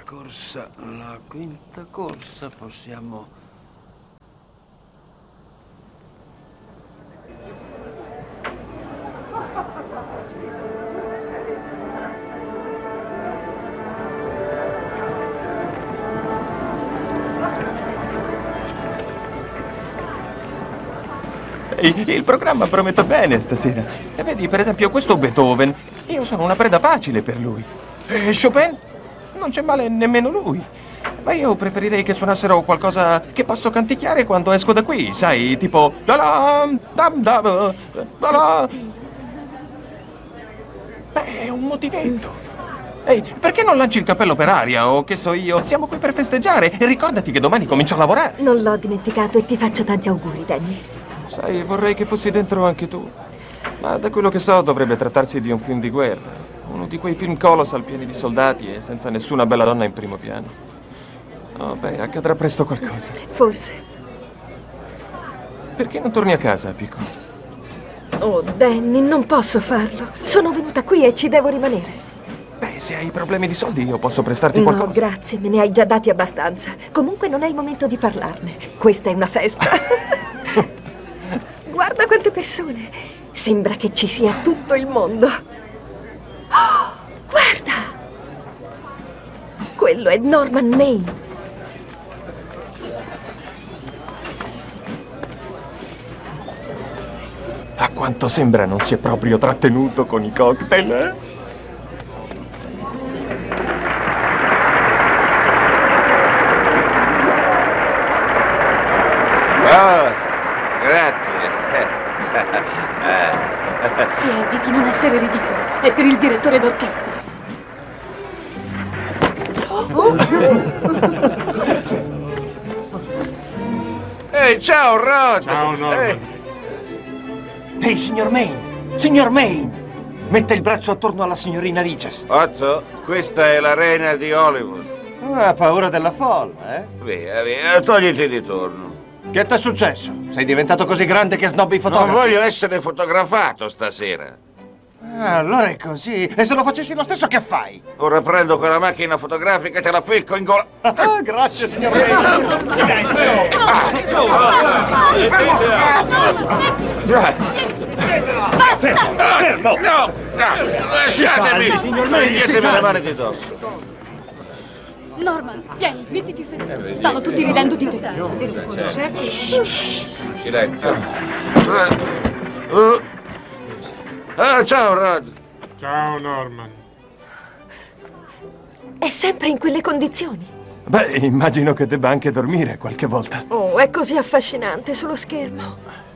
corsa, la quinta corsa, possiamo... Il programma promette bene stasera. E vedi, per esempio, questo Beethoven. Io sono una preda facile per lui. E Chopin? Non c'è male nemmeno lui. Ma io preferirei che suonassero qualcosa che posso canticchiare quando esco da qui, sai? Tipo... La la, dam dam, la la. Beh, è un motivetto. Ehi, perché non lanci il cappello per aria? O che so io? Siamo qui per festeggiare. E ricordati che domani comincio a lavorare. Non l'ho dimenticato e ti faccio tanti auguri, Danny. Sai, vorrei che fossi dentro anche tu. Ma da quello che so dovrebbe trattarsi di un film di guerra. Uno di quei film colossal pieni di soldati e senza nessuna bella donna in primo piano. Oh, beh, accadrà presto qualcosa. Forse. Perché non torni a casa, piccolo? Oh, Danny, non posso farlo. Sono venuta qui e ci devo rimanere. Beh, se hai problemi di soldi io posso prestarti No, qualcosa. grazie, me ne hai già dati abbastanza. Comunque non è il momento di parlarne. Questa è una festa. Guarda quante persone. Sembra che ci sia tutto il mondo. Oh, guarda! Quello è Norman Maine. A quanto sembra non si è proprio trattenuto con i cocktail, eh? Oh, grazie. Si eviti non essere ridicolo. È per il direttore d'orchestra. Ehi, ciao, Rod! Ciao, Norman. Ehi, signor Maine! Signor Maine! Metta il braccio attorno alla signorina Riches. Otto, questa è l'arena di Hollywood. Ha paura della folla, eh? Via, via, togliti di torno. Che t'è successo? Sei diventato così grande che snobbi i Non fotografi? voglio essere fotografato stasera. Ah, allora è così. E se lo facessi lo stesso, che fai? Ora prendo quella macchina fotografica e te la ficco in gola. Ah, grazie, signor Maine. Silenzio! No! No! Lasciatemi! signor Maine, si Toglietemi le calmi. mani di dosso. Norman, vieni, mettiti seduto. Stanno tutti ridendo di te. Silenzio. Ciao, Rod. Ciao, Norman. È sempre in quelle condizioni. Beh, immagino che debba anche dormire qualche volta. Oh, è così affascinante sullo schermo.